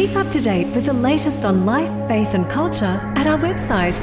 Keep up to date with the latest on life, faith and culture at our website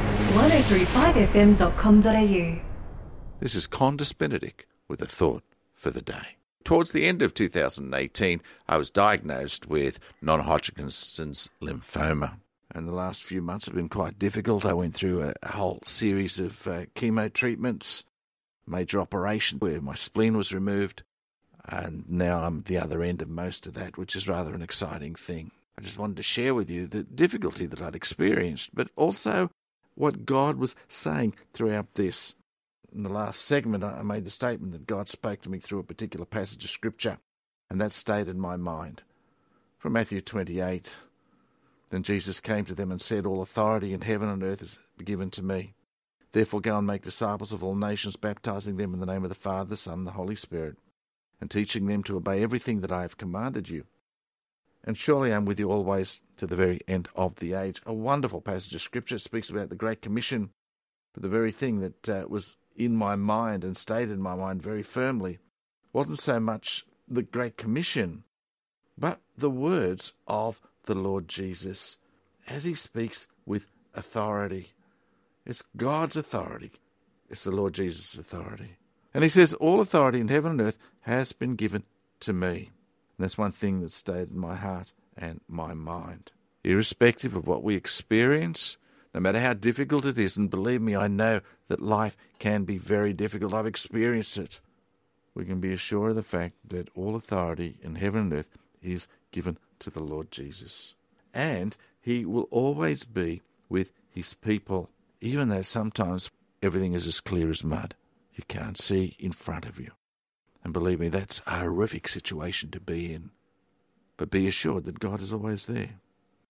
1035fm.com.au. This is Condis Benedict with a thought for the day. Towards the end of 2018, I was diagnosed with non-Hodgkin's lymphoma. And the last few months have been quite difficult. I went through a whole series of chemo treatments, major operation where my spleen was removed, and now I'm at the other end of most of that, which is rather an exciting thing. I just wanted to share with you the difficulty that I'd experienced, but also what God was saying throughout this. In the last segment, I made the statement that God spoke to me through a particular passage of Scripture, and that stayed in my mind. From Matthew 28, then Jesus came to them and said, "All authority in heaven and earth is given to me. Therefore go and make disciples of all nations, baptizing them in the name of the Father, the Son, and the Holy Spirit, and teaching them to obey everything that I have commanded you. And surely I am with you always to the very end of the age." A wonderful passage of Scripture. It speaks about the Great Commission, but the very thing that was in my mind and stayed in my mind very firmly wasn't so much the Great Commission, but the words of the Lord Jesus as he speaks with authority. It's God's authority. It's the Lord Jesus' authority. And he says, "All authority in heaven and earth has been given to me." And that's one thing that stayed in my heart and my mind. Irrespective of what we experience, no matter how difficult it is, and believe me, I know that life can be very difficult. I've experienced it. We can be assured of the fact that all authority in heaven and earth is given to the Lord Jesus. And he will always be with his people, even though sometimes everything is as clear as mud. You can't see in front of you. And believe me, that's a horrific situation to be in. But be assured that God is always there.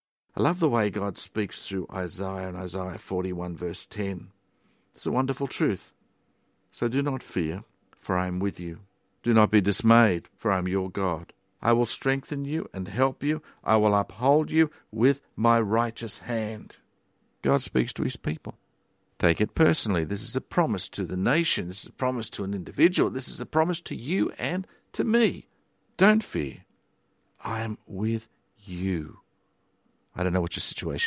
I love the way God speaks through Isaiah in Isaiah 41 verse 10. It's a wonderful truth. "So do not fear, for I am with you. Do not be dismayed, for I am your God. I will strengthen you and help you. I will uphold you with my righteous hand." God speaks to his people. Take it personally. This is a promise to the nation. This is a promise to an individual. This is a promise to you and to me. Don't fear. I am with you. I don't know what your situation